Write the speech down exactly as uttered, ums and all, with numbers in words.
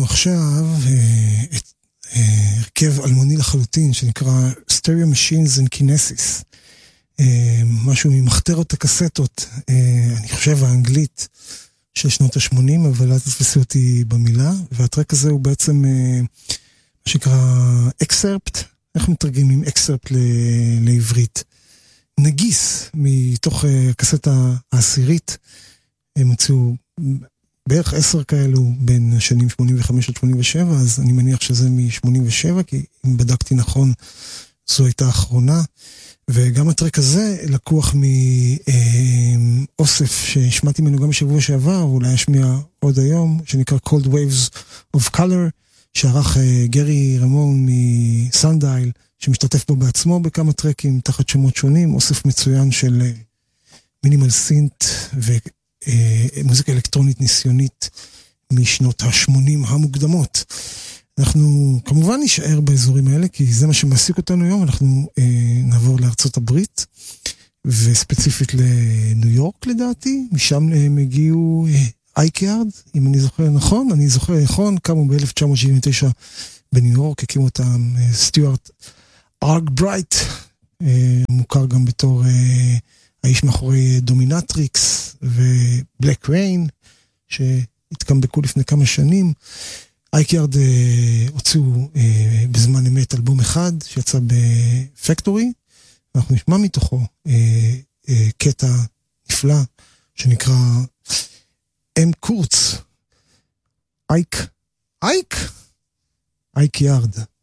עכשיו את הרכב אלמוני לחלוטין שנקרא Stereo Machines and Kinesis, משהו ממחתרות הקסטות, אני חושב האנגלית של שנות ה-שמונים, אבל אז תפסי אותי במילה, והטרק הזה הוא בעצם מה שנקרא excerpt, איך מתרגמים excerpt לעברית? נגיס מתוך הקסטה העשירית, הם הוציאו בערך עשר כאלו בין השנים שמונים וחמש עד שמונים ושבע, אז אני מניח שזה מ-שמונים ושבע, כי אם בדקתי נכון, זו הייתה האחרונה. וגם הטרק הזה לקוח מאוסף שהשמעתי ממנו גם בשבוע שעבר, ואולי אשמיע עוד היום, שנקרא Cold Waves of Color, שערך גרי רמון מסנדייל, שמשתתף בו בעצמו בכמה טרקים תחת שמות שונים, אוסף מצוין של מינימל סינט ומוזיקה אלקטרונית ניסיונית משנות ה-שמונים המוקדמות. אנחנו כמובן נשאר באזורים האלה, כי זה מה שמעסיק אותנו היום. אנחנו אה, נעבור לארצות הברית, וספציפית לניו יורק לדעתי, משם הם הגיעו אייקארד, אם אני זוכר נכון, אני זוכר נכון, קמו ב-אלף תשע מאות שבעים ותשע בניו יורק, הקימו אותם אה, סטיוארט ארקברייט, אה, מוכר גם בתור אה, האיש מאחורי דומינטריקס ובלק ריין, שהתקמבקו לפני כמה שנים. אייקארד uh, הוציאו uh, בזמן אמת אלבום אחד שיצא בפקטורי, ואנחנו נשמע מתוכו uh, uh, קטע נפלא שנקרא אם קורץ. אייק, אייק, אייקארד.